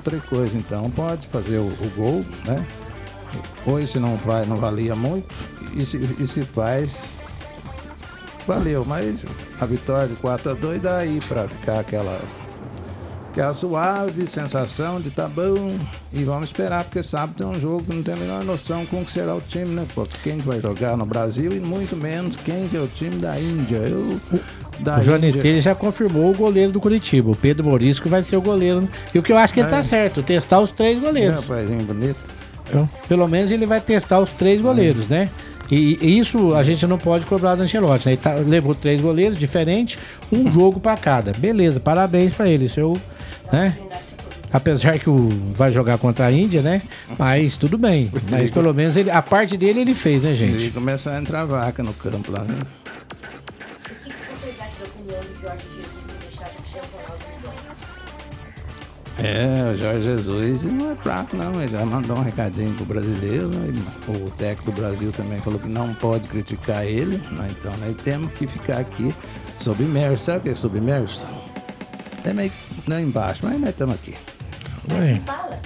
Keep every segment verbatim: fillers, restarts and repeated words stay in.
outra coisa, então pode fazer o, o gol, né? Hoje se não vai, não valia muito, e se, e se faz, valeu, mas a vitória de quatro a dois dá aí pra ficar aquela, aquela suave sensação de tá bom, e vamos esperar, porque sábado tem um jogo que não tem a menor noção como que será o time, né? Porque quem vai jogar no Brasil e muito menos quem que é o time da Índia. Eu... Da o Johnny T já confirmou o goleiro do Curitiba, o Pedro Morisco vai ser o goleiro. E o que eu acho que ele é. tá certo, testar os três goleiros. É, rapazinho bonito. Então, pelo menos ele vai testar os três goleiros, né? E, e isso a gente não pode cobrar do Ancelotti, né? Ele tá, levou três goleiros diferentes, um jogo pra cada. Beleza, parabéns pra ele. Seu, né? Apesar que o, vai jogar contra a Índia, né? Mas tudo bem. Mas pelo menos ele, a parte dele ele fez, né, gente? Ele começa a entrar vaca no campo lá, né? É, o Jorge Jesus não é fraco não, ele já mandou um recadinho pro brasileiro, né? O técnico do Brasil também falou que não pode criticar ele, né? Então nós temos que ficar aqui submerso, sabe o que é submerso? É meio lá embaixo, mas nós estamos aqui. Bem.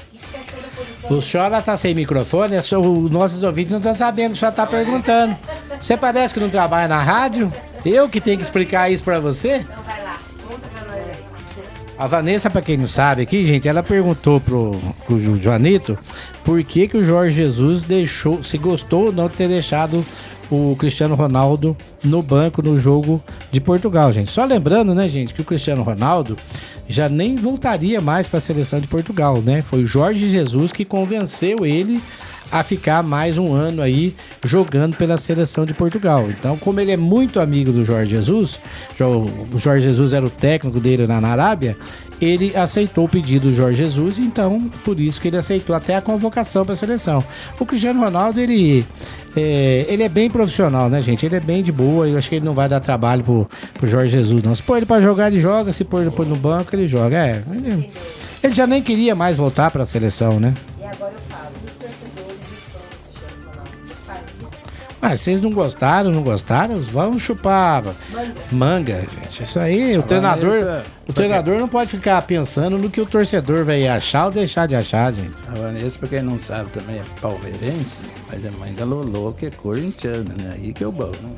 O senhor tá sem microfone, os nossos ouvintes não estão sabendo o que o senhor tá perguntando. Você parece que não trabalha na rádio? Eu que tenho que explicar isso pra você? Então vai lá, conta pra nós aí. A Vanessa, pra quem não sabe aqui, gente, ela perguntou pro, pro Joanito por que que o Jorge Jesus deixou, se gostou ou não de ter deixado o Cristiano Ronaldo no banco no jogo de Portugal, gente. Só lembrando, né, gente, que o Cristiano Ronaldo já nem voltaria mais para a seleção de Portugal, né? Foi o Jorge Jesus que convenceu ele a ficar mais um ano aí jogando pela seleção de Portugal. Então, como ele é muito amigo do Jorge Jesus, o Jorge Jesus era o técnico dele lá na Arábia, ele aceitou o pedido do Jorge Jesus, então por isso que ele aceitou até a convocação para a seleção. O Cristiano Ronaldo, ele é, ele é bem profissional, né, gente? Ele é bem de boa, eu acho que ele não vai dar trabalho pro, pro Jorge Jesus, não. Se pôr ele para jogar, ele joga, se pôr ele no banco, ele joga. É, ele, ele já nem queria mais voltar para a seleção, né? E agora eu falo, os torcedores e os fãs do Cristiano Ronaldo, eles fazem isso? Mas vocês não gostaram, não gostaram? Vamos chupar Manga. manga, gente. Isso aí, o treinador, Vanessa, o treinador não pode ficar pensando no que o torcedor vai achar ou deixar de achar, gente. A Vanessa, pra quem não sabe, também é palmeirense, mas é mãe da Lolô, que é corintiana, né? Aí que é o bom, né?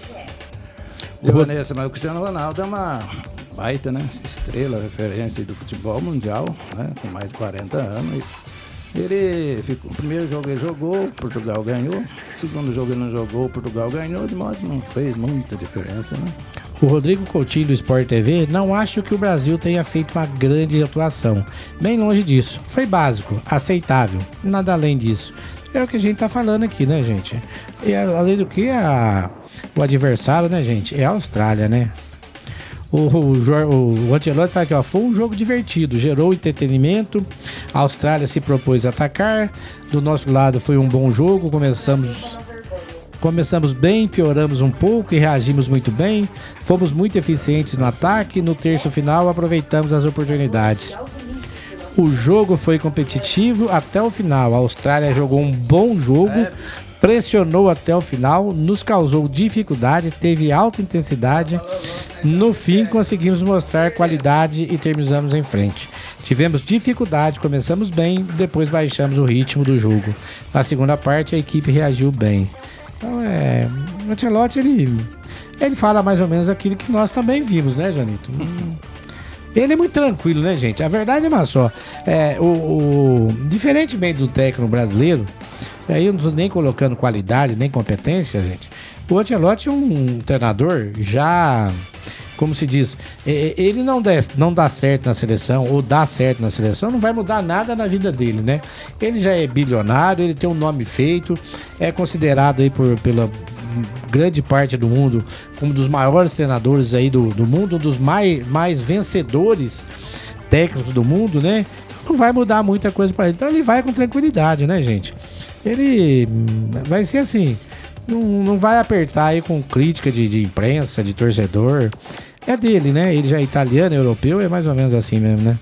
E, Vanessa, mas o Cristiano Ronaldo é uma baita, né? Estrela, referência do futebol mundial, né? Com mais de quarenta anos. Ele ficou, o primeiro jogo ele jogou, Portugal ganhou. O segundo jogo ele não jogou, Portugal ganhou, de modo que não fez muita diferença, né? O Rodrigo Coutinho do Sport T V não acho que o Brasil tenha feito uma grande atuação. Bem longe disso. Foi básico, aceitável, nada além disso. É o que a gente tá falando aqui, né, gente? E além do que, a, o adversário, né, gente, é a Austrália, né? O, o, o Ancelotti fala aqui, ó, foi um jogo divertido, gerou entretenimento, a Austrália se propôs a atacar, do nosso lado foi um bom jogo, começamos, começamos bem, pioramos um pouco e reagimos muito bem, fomos muito eficientes no ataque, no terço final aproveitamos as oportunidades. O jogo foi competitivo até o final, a Austrália jogou um bom jogo, pressionou até o final, nos causou dificuldade, teve alta intensidade. No fim, conseguimos mostrar qualidade e terminamos em frente. Tivemos dificuldade, começamos bem, depois baixamos o ritmo do jogo. Na segunda parte, a equipe reagiu bem. Então, é... O Ancelotti, ele, ele fala mais ou menos aquilo que nós também vimos, né, Janito? Ele é muito tranquilo, né, gente? A verdade é uma só. É, o, o, diferentemente do técnico brasileiro, aí eu não estou nem colocando qualidade, nem competência, gente. O Ancelotti é um treinador já, como se diz, ele não dá, não dá certo na seleção, ou dá certo na seleção, não vai mudar nada na vida dele, né? Ele já é bilionário, ele tem um nome feito, é considerado aí por, pela grande parte do mundo como um dos maiores treinadores aí do, do mundo, um dos mais, mais vencedores técnicos do mundo, né? Não vai mudar muita coisa para ele, então ele vai com tranquilidade, né, gente? Ele vai ser assim, não, não vai apertar aí com crítica de, de imprensa, de torcedor. É dele, né? Ele já é italiano, europeu, é mais ou menos assim mesmo, né?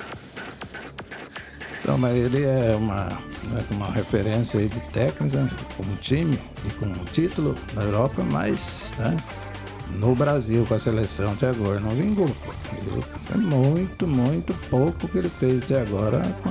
Então, mas ele é uma, né, uma referência aí de técnica, como time e com um título na Europa, mas, né, no Brasil, com a seleção até agora, não vingou. Foi muito, muito pouco que ele fez até agora.